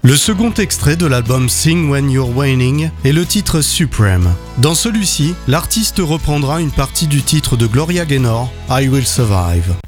Le second extrait de l'album Sing When You're Waning est le titre Supreme. Dans celui-ci, l'artiste reprendra une partie du titre de Gloria Gaynor, I Will Survive.